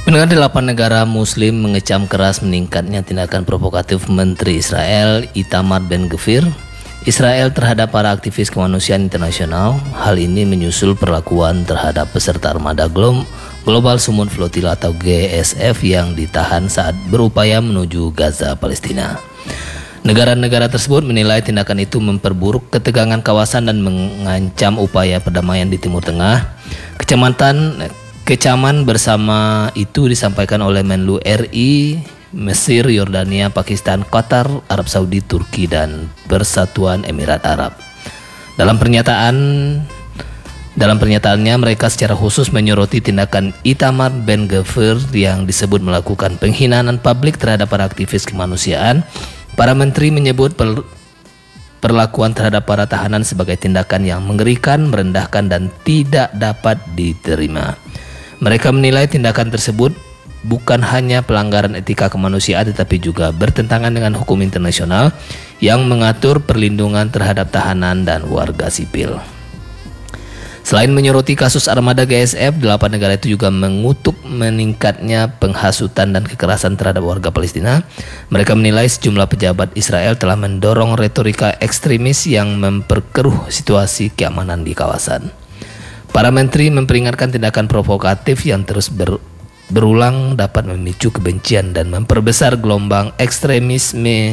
Pendengar, 8 negara Muslim mengecam keras meningkatnya tindakan provokatif Menteri Israel Itamar Ben-Gvir Israel terhadap para aktivis kemanusiaan internasional. Hal ini menyusul perlakuan terhadap peserta armada Global Summon Flotilla atau GSF yang ditahan saat berupaya menuju Gaza, Palestina. Negara-negara tersebut menilai tindakan itu memperburuk ketegangan kawasan dan mengancam upaya perdamaian di Timur Tengah. Kecaman bersama itu disampaikan oleh Menlu RI, Mesir, Yordania, Pakistan, Qatar, Arab Saudi, Turki, dan Persatuan Emirat Arab. Dalam pernyataannya, mereka secara khusus menyoroti tindakan Itamar Ben-Gvir yang disebut melakukan penghinaan publik terhadap para aktivis kemanusiaan. Para menteri menyebut perlakuan terhadap para tahanan sebagai tindakan yang mengerikan, merendahkan, dan tidak dapat diterima. Mereka menilai tindakan tersebut bukan hanya pelanggaran etika kemanusiaan tetapi juga bertentangan dengan hukum internasional yang mengatur perlindungan terhadap tahanan dan warga sipil. Selain menyoroti kasus armada GSF, 8 negara itu juga mengutuk meningkatnya penghasutan dan kekerasan terhadap warga Palestina. Mereka menilai sejumlah pejabat Israel telah mendorong retorika ekstremis yang memperkeruh situasi keamanan di kawasan. Para menteri memperingatkan tindakan provokatif yang terus berulang dapat memicu kebencian dan memperbesar gelombang ekstremisme.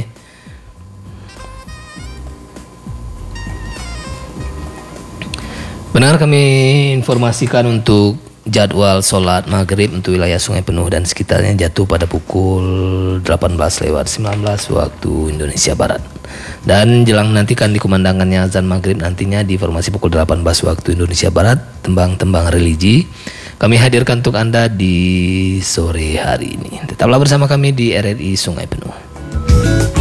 Benar, kami informasikan untuk jadwal sholat maghrib untuk wilayah Sungai Penuh dan sekitarnya jatuh pada pukul 18:19 waktu Indonesia Barat. Dan jelang menantikan dikumandangkannya azan maghrib nantinya di formasi pukul 18 waktu Indonesia Barat, tembang-tembang religi kami hadirkan untuk Anda di sore hari ini. Tetaplah bersama kami di RRI Sungai Penuh.